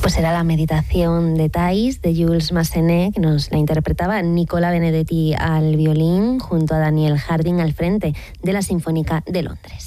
Pues era la meditación de Thais de Jules Massenet, que nos la interpretaba Nicola Benedetti al violín junto a Daniel Harding al frente de la Sinfónica de Londres.